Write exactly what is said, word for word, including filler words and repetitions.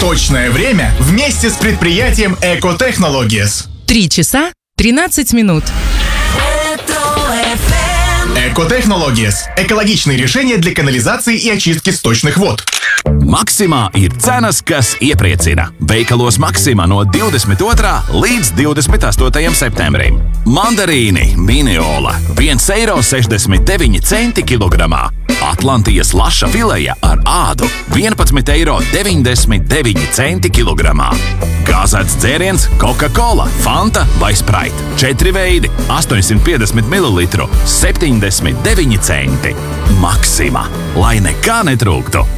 Точное время вместе с предприятием Eco Technologies. Три часа тринадцать минут. Eco Technologies – экологичные решения для канализации и очистки сточных вод. Maksimā ir cenas, kas iepriecina. Veikalos Maksimā no divdesmit otrā līdz divdesmit astotajam septembrim. Mandarīni Miniola viens eiro sešdesmit deviņi centi kilogramā. Atlantijas laša fileja ar ādu vienpadsmit eiro deviņdesmit deviņi centi kilogramā. Gāzēts dzēriens Coca-Cola, Fanta vai Sprite. Četri veidi – astoņsimt piecdesmit mililitru, septiņdesmit deviņi centi. Maksimā, lai nekā netrūktu.